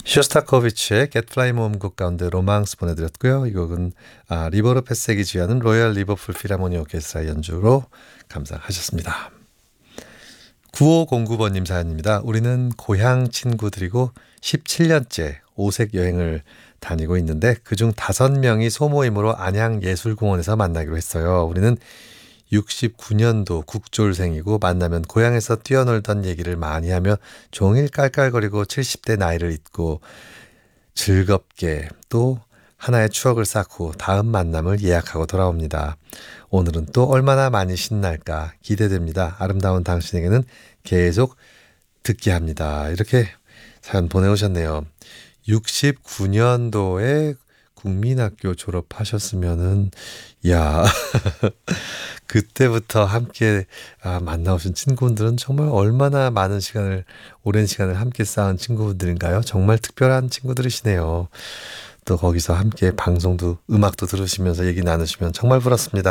쇼스타코비치의 Get Fly 모음곡 가운데 로망스 보내드렸고요. 이 곡은 리버로 패색이 지휘하는 로열 리버풀 필하모니 오케스트라 연주로 감상하셨습니다. 9509번님 사연입니다. 우리는 고향 친구들이고 17년째 오색 여행을 다니고 있는데 그중 5명이 소모임으로 안양예술공원에서 만나기로 했어요. 우리는 69년도 국졸생이고 만나면 고향에서 뛰어놀던 얘기를 많이 하며 종일 깔깔거리고 70대 나이를 잊고 즐겁게 또 하나의 추억을 쌓고 다음 만남을 예약하고 돌아옵니다. 오늘은 또 얼마나 많이 신날까 기대됩니다. 아름다운 당신에게는 계속 듣게 합니다. 이렇게 사연 보내오셨네요. 69년도에 국민학교 졸업하셨으면은 야 그때부터 함께 만나오신 친구분들은 정말 얼마나 많은 시간을 오랜 시간을 함께 쌓은 친구분들인가요? 정말 특별한 친구들이시네요. 또 거기서 함께 방송도 음악도 들으시면서 얘기 나누시면 정말 부럽습니다.